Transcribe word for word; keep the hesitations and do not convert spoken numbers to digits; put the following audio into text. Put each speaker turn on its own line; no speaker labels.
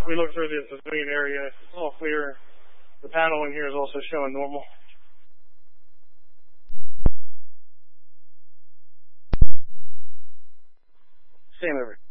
we look through the civilian area. It's all clear. The panel in here is also showing normal. Same over.